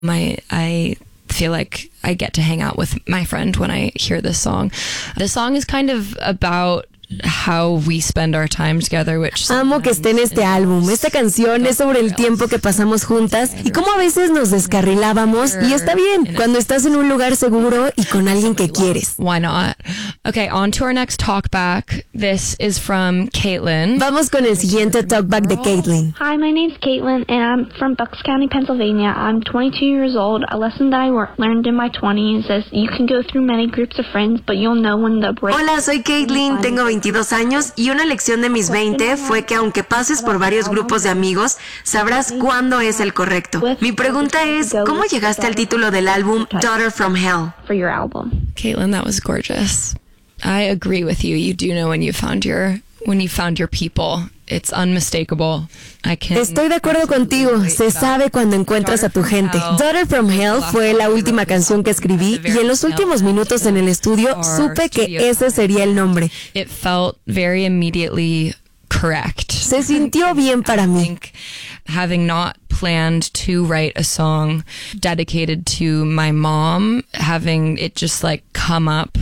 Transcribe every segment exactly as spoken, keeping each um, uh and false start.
My, I feel like I get to hang out with my friend when I hear this song. This song is kind of about how we spend our time together, which Amo que esté en este álbum. Esta canción es sobre el tiempo que pasamos juntas y cómo a veces nos descarrilábamos, y está bien cuando estás en un lugar seguro y con alguien que quieres. Why not? Okay, on to our next talkback. This is from Caitlin. Vamos con el siguiente talkback de Caitlin. Hi, my name's Caitlin, and I'm from Bucks County, Pennsylvania. I'm twenty-two years old. A lesson that I wor- learned in my twenties is you can go through many groups of friends, but you'll know when the break. Hola, soy Caitlin, tengo veintidós años y una lección de mis veinte fue que aunque pases por varios grupos de amigos, sabrás cuándo es el correcto. Mi pregunta es, ¿cómo llegaste al título del álbum Daughter from Hell? For your album. Caitlin, that was gorgeous. I agree with you. You do know when you found your when you found your people. It's unmistakable. I can Estoy de acuerdo contigo. Se sabe cuando encuentras a tu gente. Daughter from Hell fue la última canción que escribí y en los últimos minutos en el estudio supe que ese sería el nombre. It felt very immediately correct. Se sintió bien para mí. Having not planned to write a song dedicated to my mom, having it just like come up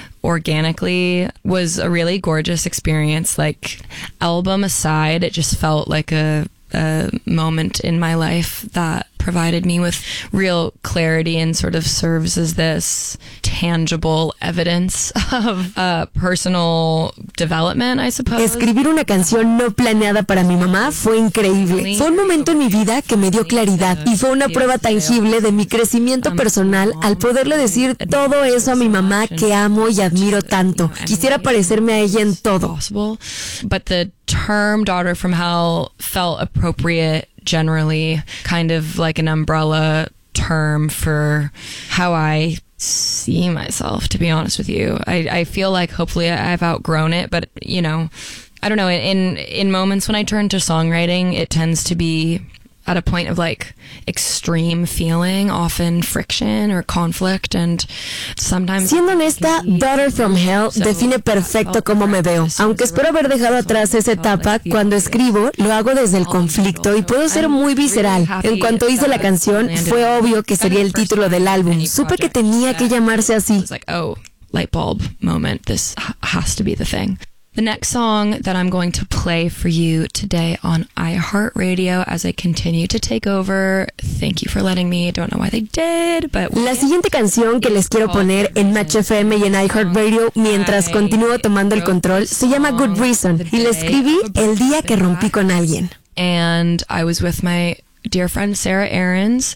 organically was a really gorgeous experience. Like, album aside, it just felt like a, a moment in my life that provided me with real clarity and sort of serves as this tangible evidence of uh, personal development, I suppose. Escribir una canción no planeada para mi mamá fue increíble. Fue un momento en mi vida que me dio claridad y fue una prueba tangible de mi crecimiento personal al poderle decir todo eso a mi mamá que amo y admiro tanto. Quisiera parecerme a ella en todo. But the term Daughter from Hell felt appropriate generally, kind of like an umbrella term for how I see myself, to be honest with you. I, I feel like hopefully I've outgrown it, but you know, I don't know, in in moments when I turn to songwriting, it tends to be at a point of like extreme feeling, often friction or conflict, and sometimes... Siendo honesta, Daughter from Hell define perfecto cómo me veo. Aunque espero haber dejado atrás esa etapa, cuando escribo, lo hago desde el conflicto y puedo ser muy visceral. En cuanto hice la canción, fue obvio que sería el título del álbum. Supe que tenía que llamarse así. Like, oh, light bulb moment, this has to be the thing. The next song that I'm going to play for you today on iHeartRadio as I continue to take over. Thank you for letting me. Don't know why they did, but... La siguiente canción que les quiero poner en Match F M y en iHeartRadio mientras continúo tomando el control se llama Good Reason y la escribí el día que rompí con alguien. And I was with my dear friend Sarah Aarons,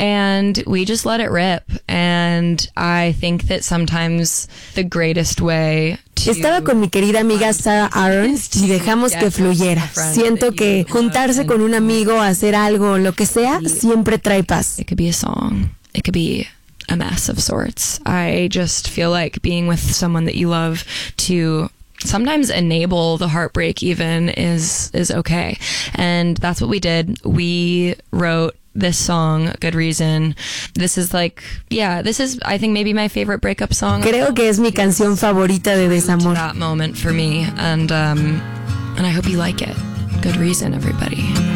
and we just let it rip. And I think that sometimes the greatest way to... Estaba con mi querida amiga Sarah Aarons y dejamos que fluyera. Siento que juntarse con un amigo, hacer algo, lo que sea, siempre trae paz. It could be a song. It could be a mess of sorts. I just feel like being with someone that you love to sometimes enable the heartbreak even is is okay. And that's what we did. We wrote this song, Good Reason. This is like, yeah, this is, I think, maybe my favorite breakup song. Creo que es mi canción favorita de desamor. That moment for me, and um, and I hope you like it. Good Reason, everybody.